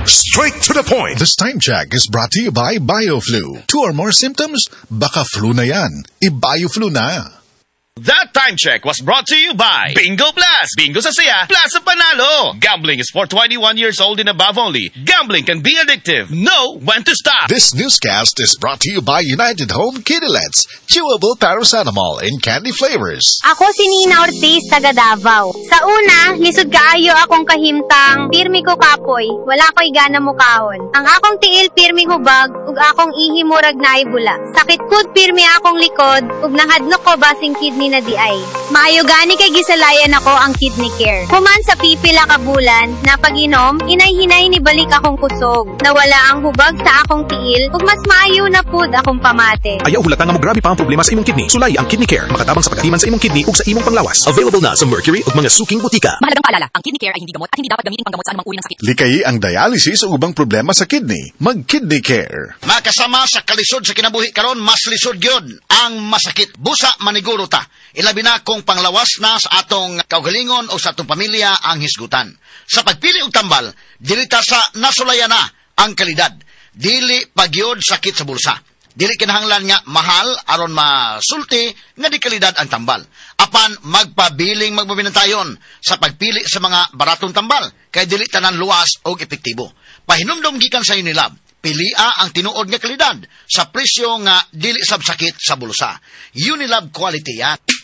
Straight to the point. This time check is brought to you by BioFlu. 2 or more symptoms? Baka flu na yan. I-BioFlu na. That time check was brought to you by Bingo Plus. Bingo sa saya, plus sa panalo. Gambling is for 21 years old and above only. Gambling can be addictive. Know when to stop. This newscast is brought to you by United Home Kidilets. Chewable paracetamol in candy flavors. Ako si Nina Ortiz, taga Davao. Sa una, lisod kaayo akong kahimtang, pirmi ko kapoy, wala ko'y gana mukahon. Ang akong tiil pirmi hubag, ug akong ihimurag na ibula. Sakit kud pirmi akong likod, ug nahadlok ko basing kidney na di ay. Maayo gani kay gisalayan ako ang kidney care. Human sa pipila ka bulan, na pag-inom, inay-hinay ni balik akong kusog. Nawala ang hubag sa akong tiil, ug mas maayo na pud akong pamate. Ayaw hulata nga mo grabe pa ang problema sa imong kidney. Sulay ang Kidney Care. Makatabang sa pagkatiman sa imong kidney ug sa imong panglawas. Available na sa Mercury ug mga suking butika. Mahalagang paalala, ang Kidney Care ay hindi gamot at hindi dapat gamitin panggamot sa anumang uri ng sakit. Likay ang dialysis o ubang problema sa kidney. Mag-Kidney Care. Makasama sa kalisod sa kinabuhi karon, mas lisod gyud ang masakit. Busa maniguro ta. Ilabi na kung panglawas na sa atong kaugalingon o sa atong pamilya ang hisgutan. Sa pagpili og tambal, dilita sa nasulayan na ang kalidad. Dili pagyod sakit sa bulsa. Dili kinahanglan nga mahal aron masulti nga di kalidad ang tambal. Apan magpabiling magbabinantayon sa pagpili sa mga baratong tambal kay dili tanan luwas o epektibo. Pahinumdom gikan sa Unilab. Pilia ang tinuod nga kalidad sa presyo nga dili sab sakit sa bulsa. Unilab quality yan.